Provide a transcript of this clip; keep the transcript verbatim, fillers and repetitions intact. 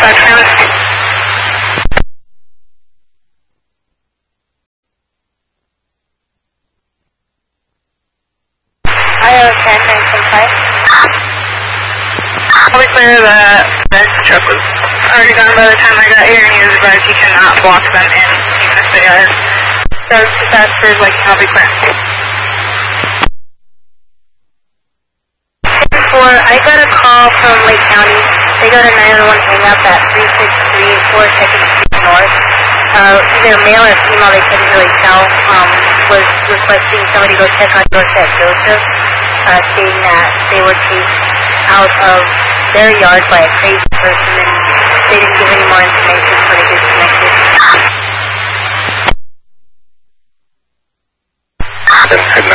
dispatch service. Iowa ten nine seven five. I'll be clear that that truck was already gone by the time I got here, and he was advised he cannot block them in, even if they are those dispatchers like I'll be clear. Four, I got a call from Lake County. They got a nine one one hang up at three six three four second Street North. Uh, either male or female, they couldn't really tell, um, was requesting somebody go check on Dorset Joseph, uh, stating that they were chased out of their yard by a crazy person, and they didn't give any more information, so they disconnected. seven